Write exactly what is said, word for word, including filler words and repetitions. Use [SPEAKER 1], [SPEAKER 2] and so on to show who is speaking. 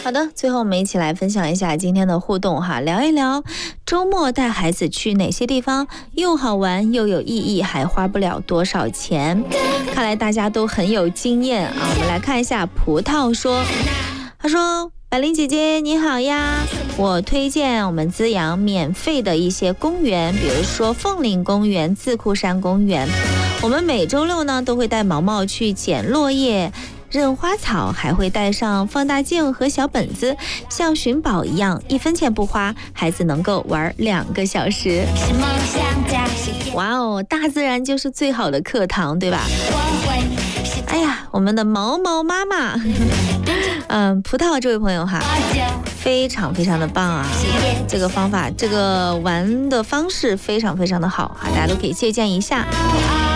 [SPEAKER 1] 好的，最后我们一起来分享一下今天的互动哈，聊一聊周末带孩子去哪些地方又好玩又有意义，还花不了多少钱。看来大家都很有经验啊。我们来看一下葡萄说，他说百灵姐姐你好呀，我推荐我们资阳免费的一些公园，比如说凤岭公园、自库山公园。我们每周六呢都会带毛毛去捡落叶、认花草，还会带上放大镜和小本子，像寻宝一样，一分钱不花，孩子能够玩两个小时。哇哦，大自然就是最好的课堂，对吧？哎呀，我们的毛毛妈妈，嗯，葡萄这位朋友哈，非常非常的棒啊！这个方法，这个玩的方式非常非常的好啊，大家都可以借鉴一下。